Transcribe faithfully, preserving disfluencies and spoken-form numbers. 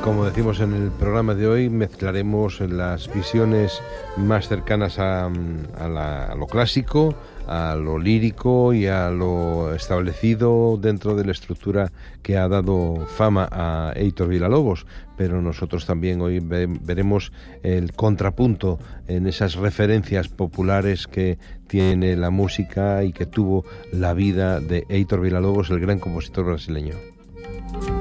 como decimos en el programa de hoy, mezclaremos las visiones más cercanas a, a, la, a lo clásico, a lo lírico y a lo establecido dentro de la estructura que ha dado fama a Heitor Villa-Lobos, pero nosotros también hoy ve, veremos el contrapunto en esas referencias populares que tiene la música y que tuvo la vida de Heitor Villa-Lobos, el gran compositor brasileño.